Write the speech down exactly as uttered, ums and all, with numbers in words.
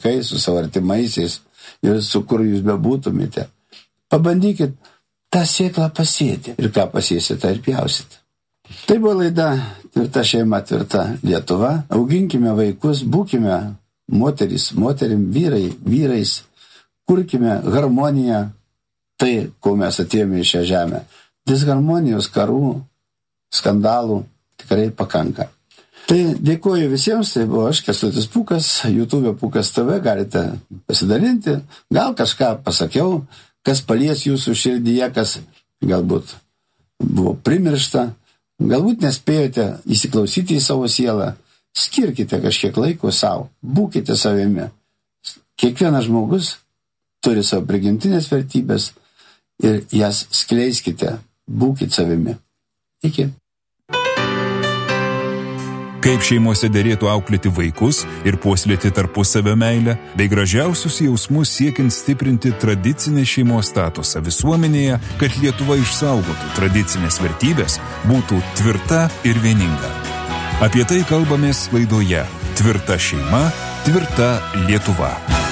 vaikais, su savo artimaisiais ir su kur jūs bebūtumėte. Pabandykit tą sėklą pasėti ir ką pasėsite, tą ir pjausite. Tai buvo laida Tvirta šeima, tvirta Lietuva. Auginkime vaikus, būkime moteris, moterim, vyrai, vyrais, kurkime harmoniją, tai, ko mes atėjome į šią žemę. Disharmonijos, karų, skandalų tikrai pakanka. Tai dėkuoju visiems, tai buvo aš, Kęstutis Pūkas, YouTube Pūkas T V, galite pasidalinti, gal kažką pasakiau, kas palies jūsų širdyje, kas galbūt buvo primiršta, galbūt nespėjote įsiklausyti į savo sielą, skirkite kažkiek laiko savo, būkite savimi. Kiekvienas žmogus turi savo prigimtinės vertybės ir jas skleiskite, būkite savimi. Iki. Kaip šeimose derėtų auklėti vaikus ir puoselėti tarpusavio meilę, bei gražiausius jausmus siekiant stiprinti tradicinę šeimos statusą visuomenėje, kad Lietuva išsaugotų tradicinės vertybės, būtų tvirta ir vieninga. Apie tai kalbamės laidoje Tvirta šeima, tvirta Lietuva.